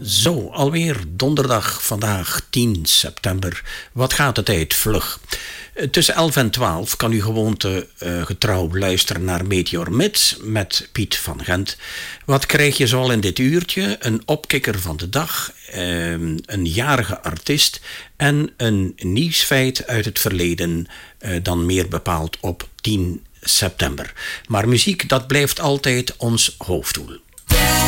Zo, alweer donderdag, vandaag 10 september. Wat gaat de tijd vlug. Tussen 11 en 12 kan u gewoonte getrouw luisteren naar Meteor Mid met Piet van Gent. Wat krijg je zoal in dit uurtje? Een opkikker van de dag, een jarige artiest en een nieuwsfeit uit het verleden, dan meer bepaald op 10 september. Maar muziek, dat blijft altijd ons hoofddoel.